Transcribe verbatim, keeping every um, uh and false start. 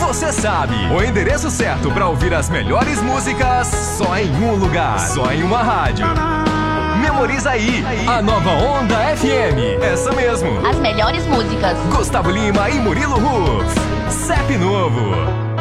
Você sabe, o endereço certo pra ouvir as melhores músicas só em um lugar, só em uma rádio. Memoriza aí, a Nova Onda F M. Essa mesmo. As melhores músicas. Gustavo Lima e Murilo Ruf. C E P Novo.